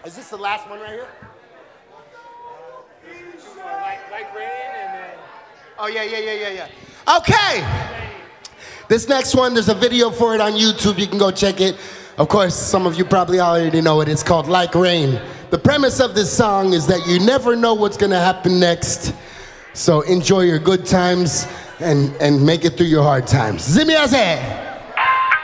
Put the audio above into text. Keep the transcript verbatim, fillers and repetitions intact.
Is this the last one right here? Like, like rain and then... Oh, yeah, yeah, yeah, yeah, yeah. Okay. This next one, there's a video for it on YouTube. You can go check it. Of course, some of you probably already know it. It's called Like Rain. The premise of this song is that you never know what's going to happen next. So enjoy your good times and, and make it through your hard times. Zimi Azeh.